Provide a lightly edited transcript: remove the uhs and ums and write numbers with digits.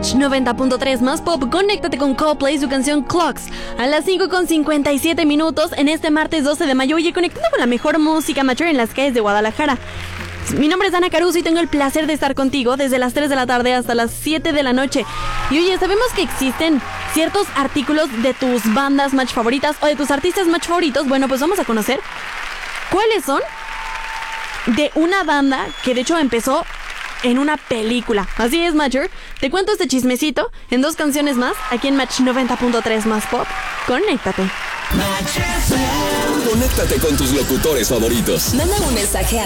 Match 90.3 más pop. Conéctate con Coldplay, su canción Clocks, a las 5:57 en este martes 12 de mayo. Oye, conectando con la mejor música mature en las calles de Guadalajara. Mi nombre es Ana Caruso y tengo el placer de estar contigo desde las 3 de la tarde hasta las 7 de la noche. Y oye, sabemos que existen ciertos artículos de tus bandas match favoritas o de tus artistas match favoritos. Bueno, pues vamos a conocer cuáles son de una banda que de hecho empezó en una película. Así es, Matcher. Te cuento este chismecito en 2 canciones más, aquí en Match 90.3 más pop. Conéctate. Conéctate con tus locutores favoritos. Manda un mensaje a